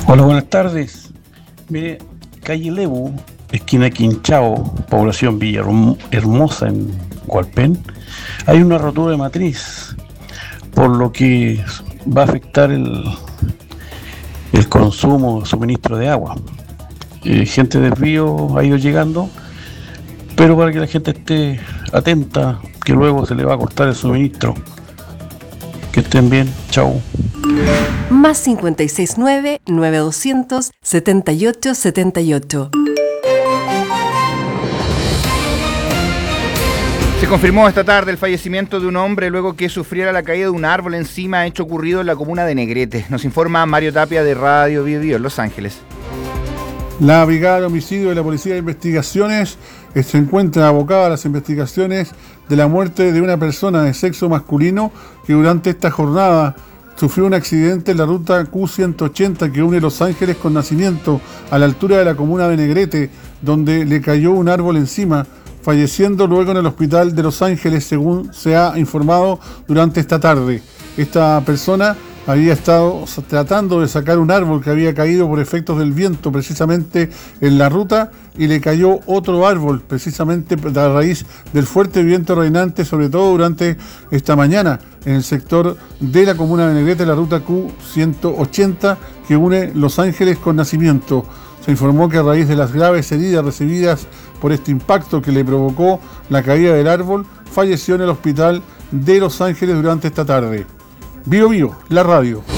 Hola, buenas tardes. Mire, calle Lebu, esquina Quinchao, población Villahermosa en Hualpén, hay una rotura de matriz, por lo que va a afectar el consumo, suministro de agua. Gente de Desvío ha ido llegando, pero para que la gente esté atenta, que luego se le va a cortar el suministro. Que estén bien, chao. Más 569-9200-7878. Se confirmó esta tarde el fallecimiento de un hombre luego que sufriera la caída de un árbol encima, hecho ocurrido en la comuna de Negrete. Nos informa Mario Tapia de Radio Bio Bio en Los Ángeles. La Brigada de Homicidio de la Policía de Investigaciones se encuentra abocada a las investigaciones de la muerte de una persona de sexo masculino que durante esta jornada sufrió un accidente en la ruta Q180 que une Los Ángeles con Nacimiento a la altura de la comuna de Negrete, donde le cayó un árbol encima, falleciendo luego en el hospital de Los Ángeles, según se ha informado durante esta tarde. Esta persona había estado tratando de sacar un árbol que había caído por efectos del viento precisamente en la ruta y le cayó otro árbol precisamente a raíz del fuerte viento reinante, sobre todo durante esta mañana en el sector de la comuna de Negrete, la ruta Q180 que une Los Ángeles con Nacimiento. Se informó que a raíz de las graves heridas recibidas por este impacto que le provocó la caída del árbol, falleció en el hospital de Los Ángeles durante esta tarde. Bio Bio, la radio.